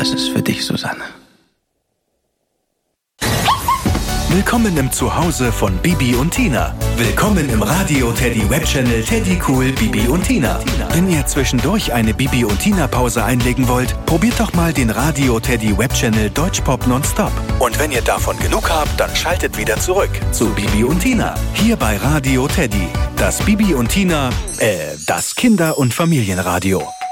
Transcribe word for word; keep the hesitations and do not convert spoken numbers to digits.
Das ist für dich, Susanne. Willkommen im Zuhause von Bibi und Tina. Willkommen im Radio Teddy Webchannel Teddy Cool Bibi und Tina. Wenn ihr zwischendurch eine Bibi und Tina Pause einlegen wollt, probiert doch mal den Radio Teddy Webchannel Deutschpop Nonstop. Und wenn ihr davon genug habt, dann schaltet wieder zurück zu Bibi und Tina. Hier bei Radio Teddy. Das Bibi und Tina, äh, das Kinder- und Familienradio.